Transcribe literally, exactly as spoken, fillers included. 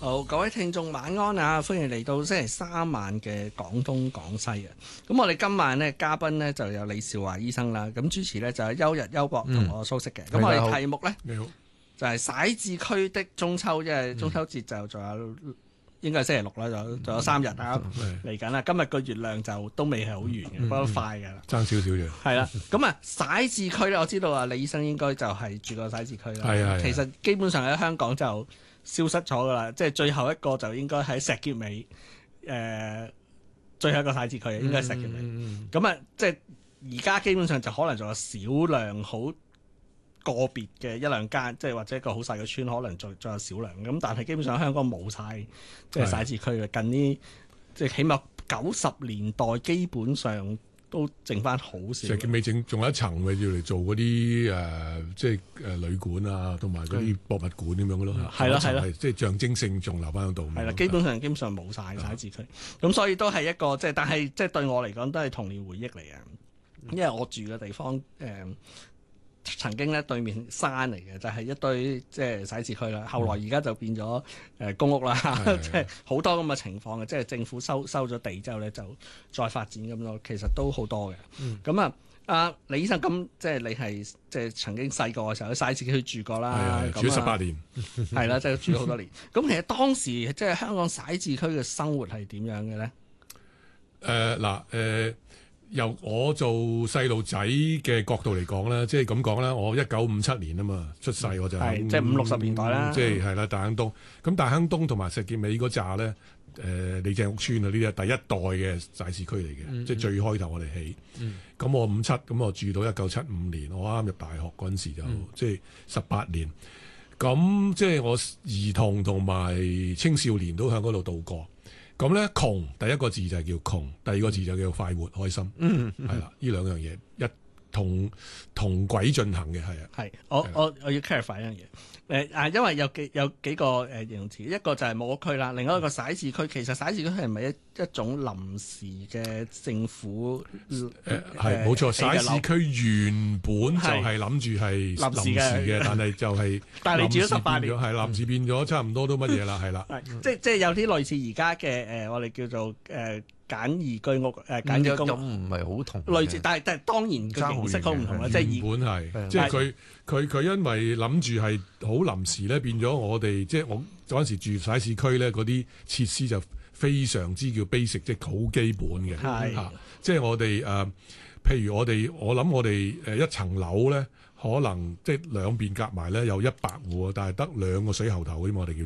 好，各位聽眾晚安啊！歡迎嚟到星期三晚嘅廣東廣西啊！咁我哋今晚呢嘉賓呢就有李兆華醫生啦，咁主持呢就係邱日邱博同我蘇軾嘅。咁、嗯、我哋題目呢， 你好， 就係徙置區的中秋，因為中秋節就仲有、嗯、應該係星期六啦，仲仲有三日啊嚟緊啦。今日個月亮就都未係好圓嘅，不過、嗯、快㗎啦， 爭少少啫。係啦，咁啊徙置區咧，我知道啊李醫生應該就係住過徙置區啦。 係啊， 其實基本上喺香港就消失咗噶啦，即係最後一個就應該喺石硤尾，誒、呃，最後一個徙置區應該係石硤尾。咁啊、嗯，即係而家基本上就可能仲有少量好個別嘅一兩間，即係或者一個好細嘅村，可能仲仲有少量。咁但係基本上香港冇晒，即係徙置區嘅。的近呢，即係起碼九十年代基本上都剩翻好少。石硤尾整仲有一層咪要嚟做嗰啲誒，即係誒旅館啊，同埋嗰啲博物館咁樣嘅咯。係咯係咯，即係象徵性仲留翻喺度。係啦，基本上基本上冇晒徙置區，咁的所以都係一個即係，但係即係對我嚟講都係童年回憶嚟嘅，因為我住嘅地方誒。呃曾經咧對面山嚟嘅，就係、是、一堆即係徙置區啦。後來而家就變咗誒、呃、公屋啦，即係好多咁嘅情況嘅。即係政府收收咗地之後咧，就再發展咁咯。其實都好多嘅。咁、嗯、啊，阿李醫生咁即係你係即係曾經細個嘅時候喺徙置區住過啦， 住咗十八年， 係啦，即係住咗好多年。咁其實當時即係香港徙置區嘅生活係點樣嘅咧？ 誒嗱誒。由我做細路仔嘅角度嚟講咧，即係咁講啦，我一九五七年啊嘛出世，我就係即係五六十年代啦， 即係係啦大坑東。咁大坑東同埋石硤尾嗰扎咧，誒李鄭屋村啊呢啲係第一代嘅徙置區嚟嘅，嗯、即係最開頭我哋起。咁、嗯、我五七咁我住到一九七五年，我啱啱入大學嗰陣時就、嗯、即係十八年。咁即係我兒童同埋青少年都喺嗰度度過。咁咧窮，第一個字就係叫窮，第二個字就叫快活開心，係啦、嗯，呢兩樣嘢一同同軌進行嘅，係啊。係，我的我我要 clarify 一樣嘢，誒啊，因為有幾有幾個誒形容詞，一個就係冇屋區啦，另外一個徙置區，其實徙置區係咪一一種臨時嘅政府誒係冇錯，徙置區原本就係諗住係臨時嘅，但係就係但係你住咗十八年， 係臨時變咗差唔多都乜嘢啦，係啦， 即即係有啲類似而家嘅誒，我哋叫做誒。呃簡易居屋誒，簡易公屋唔係好同類似，但係但係當然個形式好唔同啦。即係原本係，即係佢佢佢因為諗住係好臨時咧，變咗我哋即係我嗰陣時住徙置區咧，嗰啲設施就非常之叫 basic，即係好基本嘅。係啊，即係我哋誒，譬如我哋我諗我哋誒一層樓咧，可能即係兩邊夾埋咧有一百戶，但係得兩個水喉頭嗰啲，我哋叫。